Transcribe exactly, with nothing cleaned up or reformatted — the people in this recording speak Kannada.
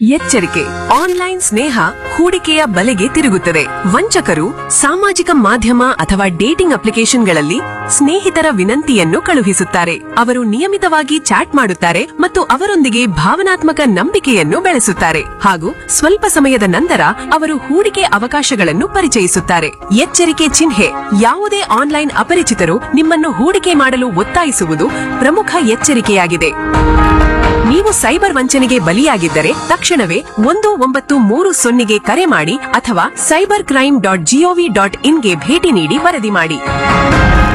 ಎಚ್ಚರಿಕೆ, ಆನ್ಲೈನ್ ಸ್ನೇಹ ಹೂಡಿಕೆಯ ಬಲೆಗೆ ತಿರುಗುತ್ತದೆ. ವಂಚಕರು ಸಾಮಾಜಿಕ ಮಾಧ್ಯಮ ಅಥವಾ ಡೇಟಿಂಗ್ ಅಪ್ಲಿಕೇಶನ್ಗಳಲ್ಲಿ ಸ್ನೇಹಿತರ ವಿನಂತಿಯನ್ನು ಕಳುಹಿಸುತ್ತಾರೆ. ಅವರು ನಿಯಮಿತವಾಗಿ ಚಾಟ್ ಮಾಡುತ್ತಾರೆ ಮತ್ತು ಅವರೊಂದಿಗೆ ಭಾವನಾತ್ಮಕ ನಂಬಿಕೆಯನ್ನು ಬೆಳೆಸುತ್ತಾರೆ ಹಾಗೂ ಸ್ವಲ್ಪ ಸಮಯದ ನಂತರ ಅವರು ಹೂಡಿಕೆ ಅವಕಾಶಗಳನ್ನು ಪರಿಚಯಿಸುತ್ತಾರೆ. ಎಚ್ಚರಿಕೆ ಚಿಹ್ನೆ: ಯಾವುದೇ ಆನ್ಲೈನ್ ಅಪರಿಚಿತರು ನಿಮ್ಮನ್ನು ಹೂಡಿಕೆ ಮಾಡಲು ಒತ್ತಾಯಿಸುವುದು ಪ್ರಮುಖ ಎಚ್ಚರಿಕೆಯಾಗಿದೆ. ನೀವು ಸೈಬರ್ ವಂಚನೆಗೆ ಬಲಿಯಾಗಿದ್ದರೆ ತಕ್ಷಣವೇ ಒಂದು ಒಂಬತ್ತು ಮೂರು ಸೊನ್ನೆಗೆ ಕರೆ ಮಾಡಿ ಅಥವಾ cyber crime dot gov dot ಇನ್ಗೆ ಭೇಟಿ ನೀಡಿ ವರದಿ ಮಾಡಿ.